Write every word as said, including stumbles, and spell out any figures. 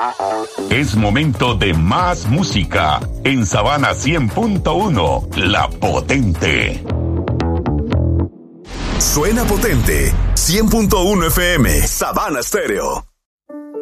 Es momento de más música en Sabana cien punto uno, La Potente. Suena potente, cien punto uno F M, Sabana Stereo.